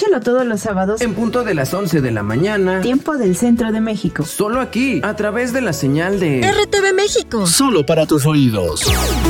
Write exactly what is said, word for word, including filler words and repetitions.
Escúchalo todos los sábados en punto de las once de la mañana, tiempo del Centro de México. Solo aquí, a través de la señal de R T V México. Solo para tus oídos.